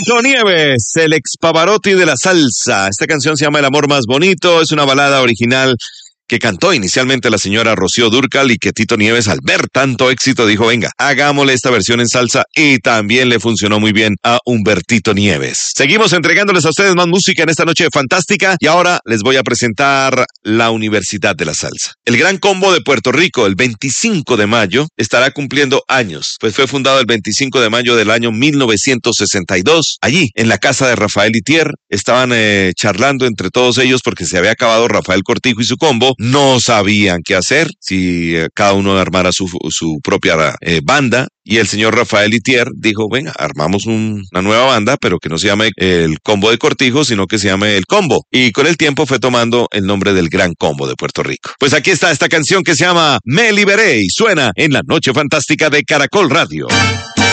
Tito Nieves, el ex Pavarotti de la salsa. Esta canción se llama El amor más bonito, es una balada original que cantó inicialmente la señora Rocío Dúrcal y que Tito Nieves, al ver tanto éxito, dijo, venga, hagámosle esta versión en salsa, y también le funcionó muy bien a Humbertito Nieves. Seguimos entregándoles a ustedes más música en esta noche fantástica, y ahora les voy a presentar la Universidad de la Salsa. El Gran Combo de Puerto Rico, el 25 de mayo, estará cumpliendo años, pues fue fundado el 25 de mayo del año 1962. Allí, en la casa de Rafael Itier, estaban charlando entre todos ellos porque se había acabado Rafael Cortijo y su combo. No sabían qué hacer, si cada uno armara su propia banda, y el señor Rafael Itier dijo, venga, armamos una nueva banda, pero que no se llame el Combo de Cortijo, sino que se llame el Combo, y con el tiempo fue tomando el nombre del Gran Combo de Puerto Rico. Pues aquí está esta canción que se llama Me Liberé, y suena en la Noche Fantástica de Caracol Radio.